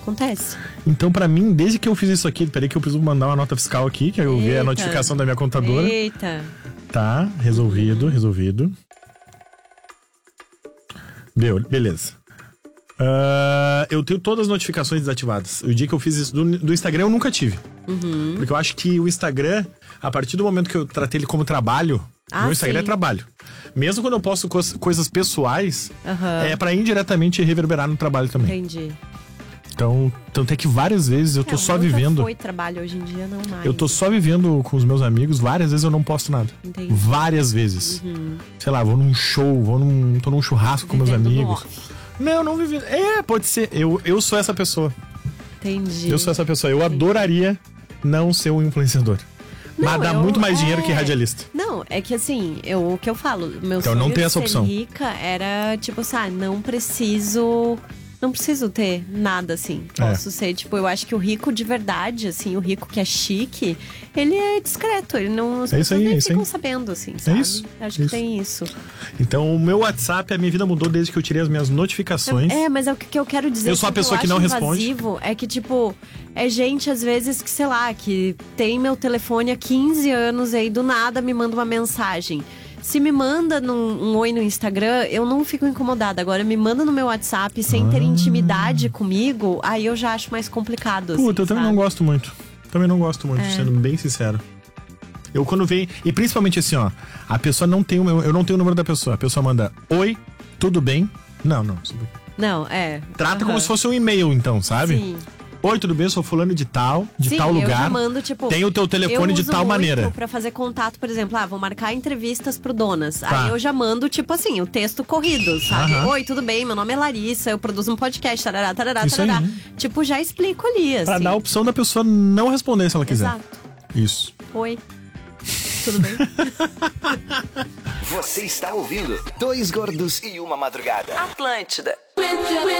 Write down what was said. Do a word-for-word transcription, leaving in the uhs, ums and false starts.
Acontece. Então, pra mim, desde que eu fiz isso aqui, peraí que eu preciso mandar uma nota fiscal aqui, que eu vi a notificação da minha contadora. Eita. Tá, resolvido, resolvido. Deu, beleza. Uh, eu tenho todas as notificações desativadas. O dia que eu fiz isso do, do Instagram, eu nunca tive. Uhum. Porque eu acho que o Instagram, a partir do momento que eu tratei ele como trabalho, ah, meu Instagram sim. é trabalho. Mesmo quando eu posto co- coisas pessoais, uhum. é pra indiretamente reverberar no trabalho também. Entendi. Então, tanto é que várias vezes eu tô não, só nunca vivendo. Foi trabalho hoje em dia, não mais. Eu tô só vivendo com os meus amigos, várias vezes eu não posto nada. Entendi. Várias vezes. Uhum. Sei lá, vou num show, vou num. tô num churrasco com meus amigos. Não, não vivi. É, pode ser. Eu, eu sou essa pessoa. Entendi. Eu sou essa pessoa. Eu Entendi. adoraria não ser um influenciador. Não, mas dá eu, muito mais é... dinheiro que radialista. Não, é que assim, eu, o que eu falo, meu então, sonho não tem de essa ser opção. rica era, tipo assim, ah, não preciso... Não preciso ter nada, assim. Posso é. ser, tipo, eu acho que o rico de verdade, assim, o rico que é chique, ele é discreto, ele não... As é pessoas aí, nem é ficam aí. sabendo, assim, sabe? É isso. Acho isso. que tem isso. Então, o meu WhatsApp, a minha vida mudou desde que eu tirei as minhas notificações. É, mas é o que eu quero dizer. Eu sou a pessoa que, que não responde. É que, tipo, é gente, às vezes, que, sei lá, que tem meu telefone há quinze anos e aí do nada me manda uma mensagem. Se me manda num, um oi no Instagram, eu não fico incomodada. Agora, me manda no meu WhatsApp sem ah. ter intimidade comigo, aí eu já acho mais complicado. Puta, assim, eu também sabe? não gosto muito. Também não gosto muito, é. sendo bem sincero. Eu quando vem... E principalmente assim, ó. A pessoa não tem o meu... Eu não tenho o número da pessoa. A pessoa manda, oi, tudo bem? Não, não. Não, é. Trata uhum. como se fosse um e-mail, então, sabe? Sim. Oi, tudo bem? Eu sou fulano de tal, de Sim, tal lugar. Eu já mando, tipo, tem o teu telefone de tal muito maneira. Pra fazer contato, por exemplo, ah, vou marcar entrevistas pro Donas. Tá. Aí eu já mando, tipo assim, o texto corrido, sabe? Aham. Oi, tudo bem? Meu nome é Larissa, eu produzo um podcast, tarará, tarará, Isso tarará. aí. Tipo, já explico ali, assim. Pra dar a opção da pessoa não responder se ela quiser. Exato. Isso. Oi. Tudo bem? Você está ouvindo Dois Gordos e Uma Madrugada. Atlântida.